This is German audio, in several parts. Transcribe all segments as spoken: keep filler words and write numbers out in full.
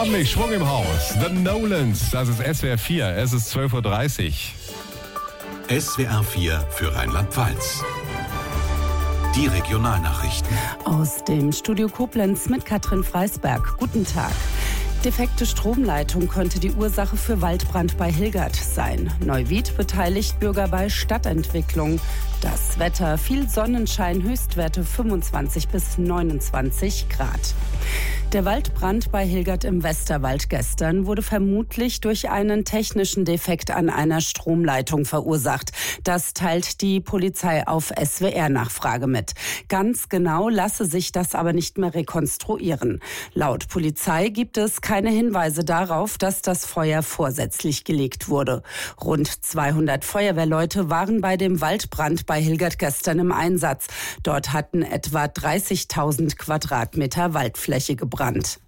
ordentlich Schwung im Haus. The Nolans, das ist S W R vier, es ist zwölf Uhr dreißig. S W R vier für Rheinland-Pfalz. Die Regionalnachrichten. Aus dem Studio Koblenz mit Katrin Freisberg. Guten Tag. Defekte Stromleitung könnte die Ursache für Waldbrand bei Hilgert sein. Neuwied beteiligt Bürger bei Stadtentwicklung. Das Wetter, viel Sonnenschein, Höchstwerte fünfundzwanzig bis neunundzwanzig Grad. Der Waldbrand bei Hilgert im Westerwald gestern wurde vermutlich durch einen technischen Defekt an einer Stromleitung verursacht. Das teilt die Polizei auf S W R-Nachfrage mit. Ganz genau lasse sich das aber nicht mehr rekonstruieren. Laut Polizei gibt es keine Hinweise darauf, dass das Feuer vorsätzlich gelegt wurde. Rund zweihundert Feuerwehrleute waren bei dem Waldbrand bei Hilgert gestern im Einsatz. Dort hatten etwa dreißigtausend Quadratmeter Waldfläche gebrannt.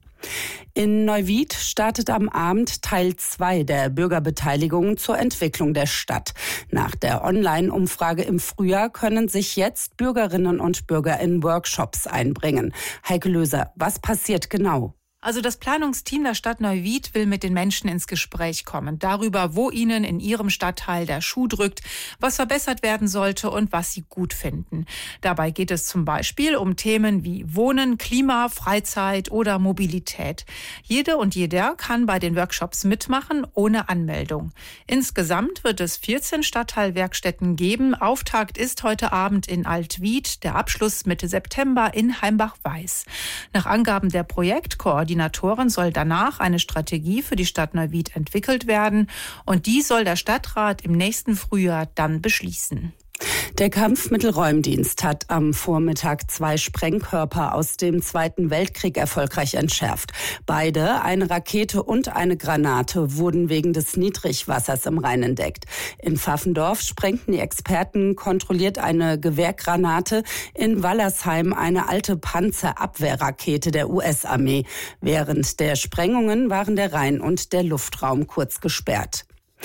In Neuwied startet am Abend Teil zwei der Bürgerbeteiligung zur Entwicklung der Stadt. Nach der Online-Umfrage im Frühjahr können sich jetzt Bürgerinnen und Bürger in Workshops einbringen. Heike Löser, was passiert genau? Also das Planungsteam der Stadt Neuwied will mit den Menschen ins Gespräch kommen. Darüber, wo ihnen in ihrem Stadtteil der Schuh drückt, was verbessert werden sollte und was sie gut finden. Dabei geht es zum Beispiel um Themen wie Wohnen, Klima, Freizeit oder Mobilität. Jede und jeder kann bei den Workshops mitmachen, ohne Anmeldung. Insgesamt wird es vierzehn Stadtteilwerkstätten geben. Auftakt ist heute Abend in Altwied, der Abschluss Mitte September in Heimbach-Weiß. Nach Angaben der Projektkoordinatoren Koordinatoren soll danach eine Strategie für die Stadt Neuwied entwickelt werden und die soll der Stadtrat im nächsten Frühjahr dann beschließen. Der Kampfmittelräumdienst hat am Vormittag zwei Sprengkörper aus dem Zweiten Weltkrieg erfolgreich entschärft. Beide, eine Rakete und eine Granate, wurden wegen des Niedrigwassers im Rhein entdeckt. In Pfaffendorf sprengten die Experten kontrolliert eine Gewehrgranate, in Wallersheim eine alte Panzerabwehrrakete der U S-Armee. Während der Sprengungen waren der Rhein und der Luftraum kurz gesperrt.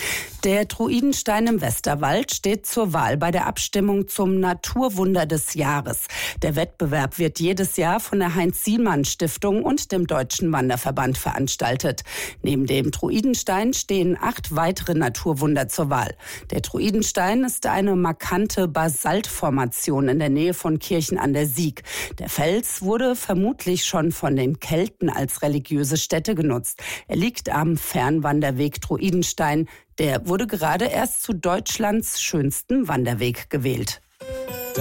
Der Druidenstein im Westerwald steht zur Wahl bei der Abstimmung zum Naturwunder des Jahres. Der Wettbewerb wird jedes Jahr von der Heinz-Sielmann-Stiftung und dem Deutschen Wanderverband veranstaltet. Neben dem Druidenstein stehen acht weitere Naturwunder zur Wahl. Der Druidenstein ist eine markante Basaltformation in der Nähe von Kirchen an der Sieg. Der Fels wurde vermutlich schon von den Kelten als religiöse Stätte genutzt. Er liegt am Fernwanderweg Druidenstein. Der wurde gerade erst zu Deutschlands schönstem Wanderweg gewählt.